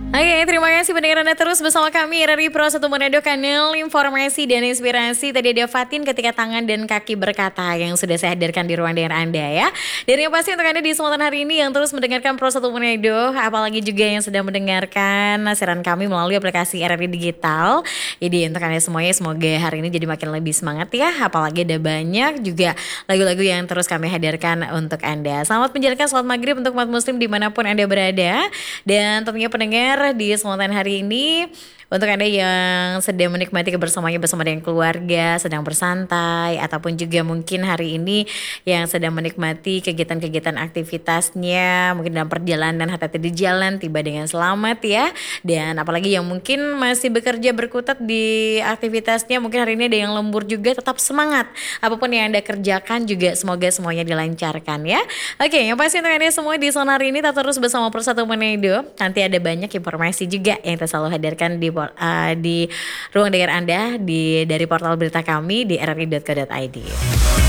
Oke, terima kasih pendengar Anda terus bersama kami RRI Pro 1 Manado, kanal informasi dan inspirasi. Tadi ada Fatin ketika tangan dan kaki berkata yang sudah saya hadirkan di ruang dengar Anda ya. Dan yang pasti untuk Anda di kesempatan hari ini yang terus mendengarkan Pro 1 Manado, apalagi juga yang sedang mendengarkan siaran kami melalui aplikasi RRI Digital. Jadi untuk Anda semuanya semoga hari ini jadi makin lebih semangat ya. Apalagi ada banyak juga lagu-lagu yang terus kami hadirkan untuk Anda. Selamat menjalankan sholat maghrib untuk umat muslim dimanapun Anda berada. Dan tentunya pendengar di kesempatan hari ini untuk Anda yang sedang menikmati kebersamaannya bersama dengan keluarga, sedang bersantai, ataupun juga mungkin hari ini yang sedang menikmati kegiatan-kegiatan aktivitasnya, mungkin dalam perjalanan, hati-hati di jalan, tiba dengan selamat ya. Dan apalagi yang mungkin masih bekerja berkutat di aktivitasnya, mungkin hari ini ada yang lembur juga, tetap semangat. Apapun yang Anda kerjakan juga semoga semuanya dilancarkan ya. Oke, yang pasti untuk Anda semua di zona hari ini tetap terus bersama Persatu Manado. Nanti ada banyak informasi juga yang kita selalu hadirkan di ruang dengar Anda dari portal berita kami di rri.co.id.